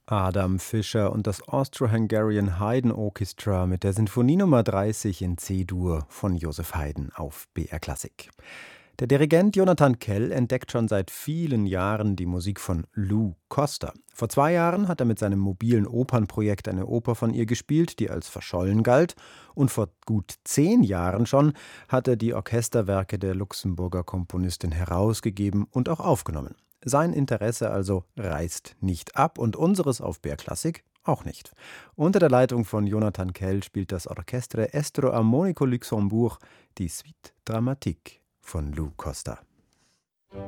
Adam Fischer und das Austro-Hungarian Haydn Orchestra mit der Sinfonie Nummer 30 in C-Dur von Joseph Haydn auf BR Klassik. Der Dirigent Jonathan Kell entdeckt schon seit vielen Jahren die Musik von Lou Costa. Vor 2 Jahren hat er mit seinem mobilen Opernprojekt eine Oper von ihr gespielt, die als verschollen galt. Und vor gut 10 Jahren schon hat er die Orchesterwerke der Luxemburger Komponistin herausgegeben und auch aufgenommen. Sein Interesse also reißt nicht ab und unseres auf BR Klassik auch nicht. Unter der Leitung von Jonathan Kell spielt das Orchestre Estro Armonico Luxembourg die Suite Dramatique von Lou Costa.